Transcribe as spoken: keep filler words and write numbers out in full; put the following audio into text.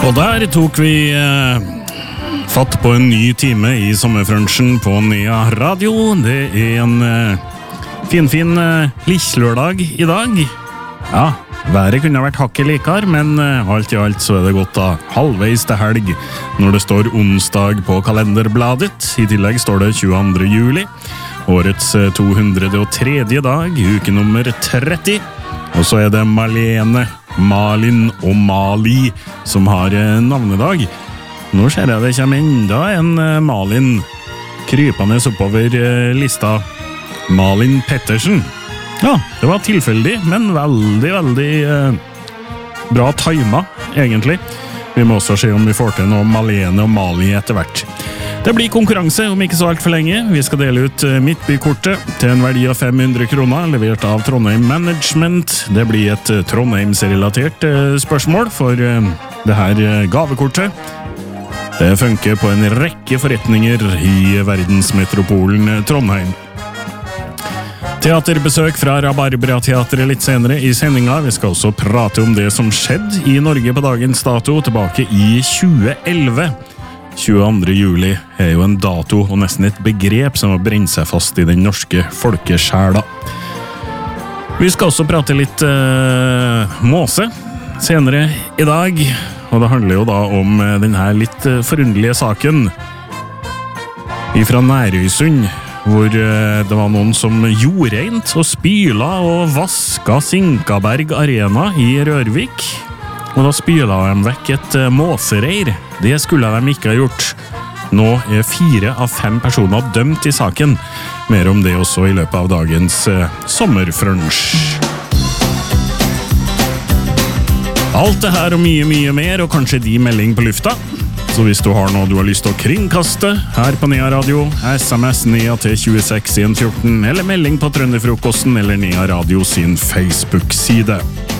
Og der tok vi eh, fatt på en ny time i sommerfrunchen på Nea Radio. Det er en eh, finfin eh, lislørdag i dag. Ja, været kunne vært hakket likere, men eh, alt i alt så er det gått da halvveis til helg når det står onsdag på kalenderbladet. I tillegg står det tjueandre juli, årets eh, to hundre og tredje dag, uke nummer tretti. Og så er det Malene, Malin og Mali som har navnedag. Nå ser jeg det kommer enda en Malin krypende oppover lista. Malin Pettersen. Ja, det var tilfeldig, men veldig, veldig eh, bra timet, egentlig. Vi må også se om vi får til noe Malene og Mali etter hvert. Det blir konkurranse om ikke så alt for lenge. Vi skal dele ut Midtby-kortet til en verdi av fem hundre kroner, levert av Trondheim Management. Det blir et Trondheims-relatert spørsmål for det her gavekortet. Det funker på en rekke forretninger i verdensmetropolen Trondheim. Teaterbesøk fra Rabarbra-teatret litt senere i sendinga. Vi skal også prate om det som skjedde i Norge på dagens dato tilbake i tjue elleve. tjueandre juli er jo en dato og nesten et begrep som har brent seg fast i den norske folkesjela. Vi skal også prate litt eh, måse senere i dag, og det handler jo da om denne litt forunderlige saken fra Nærøysund, hvor eh, det var noen som gjorde rent og spyla og vaska Sinkaberg Arena i Rørvik. Og da spyla de vekk et måsereir. Det skulle de ikke ha gjort. Nå er fire av fem personer dømt i saken. Mer om det også i løpet av dagens eh, sommerfrunch. Alt det her og mye, mye mer, og kanskje de melding på lufta. Så hvis du har noe du har lyst til å kringkaste her på Nea Radio, sms Nea til tjueseks en fjorten, eller melding på Trønderfrokosten eller Nea Radio sin Facebook-side.